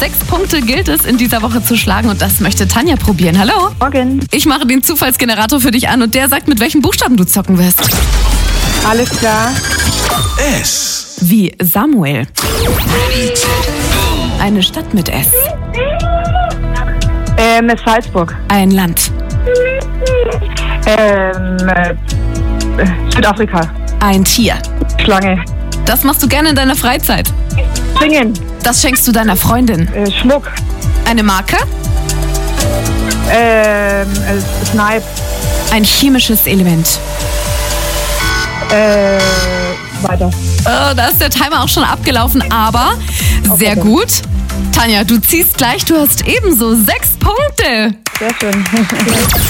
6 Punkte gilt es in dieser Woche zu schlagen und das möchte Tanja probieren. Hallo. Morgen. Ich mache den Zufallsgenerator für dich an und der sagt, mit welchem Buchstaben du zocken wirst. Alles klar. S. Wie Samuel. Eine Stadt mit S. Salzburg. Ein Land. Südafrika. Ein Tier. Schlange. Das machst du gerne in deiner Freizeit. Singen. Das schenkst du deiner Freundin. Schmuck. Eine Marke. Snipe. Ein chemisches Element. Weiter. Da ist der Timer auch schon abgelaufen, aber sehr gut. Tanja, du ziehst gleich, du hast ebenso 6 Punkte. Sehr schön.